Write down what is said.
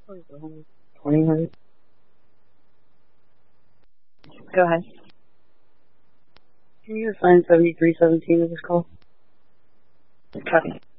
2000. Go ahead. Can you assign 7317 to this call? Copy.